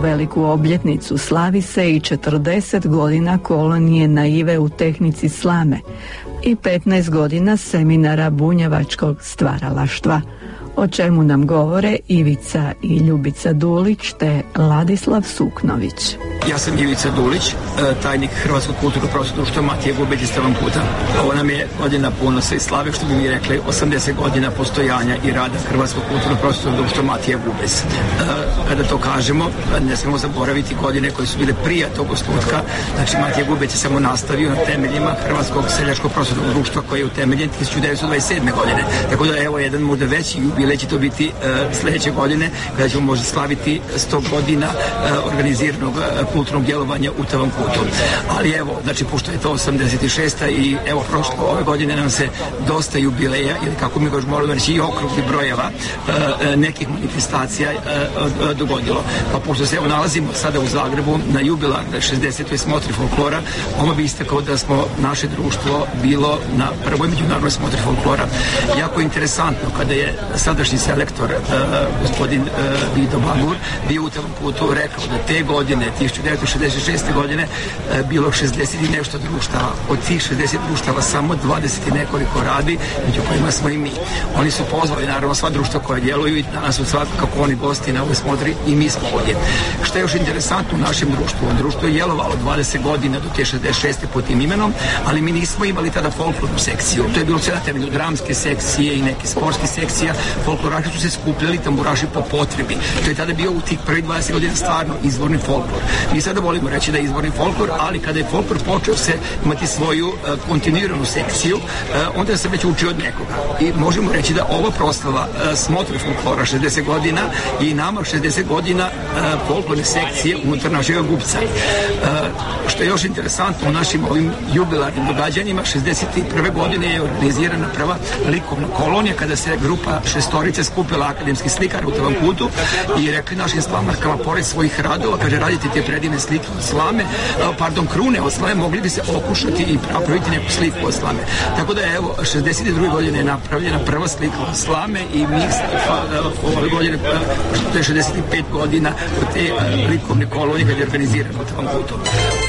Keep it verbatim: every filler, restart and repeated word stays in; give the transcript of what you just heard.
veliku obljetnicu slavi se i četrdeset godina kolonije naive u tehnici slame i petnaest godina seminara bunjevačkog stvaralaštva, o čemu nam govore Ivica i Ljubica Dulić te Ladislav Suknović. Ja sam Ivica Dulić, tajnik Hrvatskog kulturno-prosvetnog društva Matije Gubeć iz Travanputa. Ovo nam je godina ponosa i slave, što bi mi rekli, osamdeset godina postojanja i rada Hrvatskog kulturno-prosvetnog društva Matije Gubeć. Kada to kažemo, ne smemo zaboraviti godine koje su bile prije tog osnutka. Znači, Matije Gubeć je samo nastavio na temeljima Hrvatskog seljačko-prosvetnog društva koji je utemeljen hiljadu devetsto dvadeset sedme. godine. Tako da evo jedan možda veći jubilej će to biti sledeće godine, kada ćemo možda slaviti sto godina organiziranog kulturnog djelovanja u Travanputu. Ali evo, znači, pošto je to osamdeset šesta i evo, prošlo ove godine nam se dosta jubileja, ili kako mi još moramo reći, i okrugli brojeva e, nekih manifestacija e, e, dogodilo. Pa pošto se evo nalazimo sada u Zagrebu na jubilarnoj šezdesetoj smotri folklora, ovo bi istakao da smo naše društvo bilo na prvoj međunarodnoj smotri folklora. Jako interesantno kada je sadašnji selektor e, gospodin e, Vido Bagur bio u Travanputu rekao da te godine, hiljadu devetsto šezdeset šeste. godine, e, bilo šezdeset i nešto društava. Od tih šezdeset društava samo dvadeset i nekoliko radi, među kojima smo i mi. Oni su pozvali, naravno, sva društva koja djeluju i danas su sva kako oni gosti na ovoj smotri i mi smo ovdje. Što je još interesantno u našem društvu? Društvo je djelovalo dvadeset godina do te šezdeset šeste po tim imenom, ali mi nismo imali tada folklornu sekciju. To je bilo sve na temelju dramske sekcije i neke sportske sekcija. Folkloraši su se skupljali, tamburaši po potrebi. To je tada bio u tih prvih dvadeset godina stvarno izvorni folklor. Mi sada volimo reći da je izvorni folklor, ali kada je folklor počeo se imati svoju uh, kontinuiranu sekciju, uh, onda se već uči od nekoga. I možemo reći da ova proslava uh, smotre folklora šezdeset godina i nama šezdeset godina uh, folklorne sekcije unutar našeg Gubca. Uh, što je još interesantno u našim ovim jubilarnim događanjima, šezdeset prve. godine je organizirana prva likovna kolonija kada se grupa šestorice skupila akademskih slikara u Travanputu i rekli našim slamarkama, pored svojih radova, kaže, radite te predivne slike od slame, pardon, krune od slame, mogli bi se okušati i napraviti neku sliku od slame. Tako da je, evo, šezdeset druge. godine je napravljena prva slika od slame i mi ove godine, to je šezdeset pet godina od te likovne kolonije kad je organizirano u Travanputu.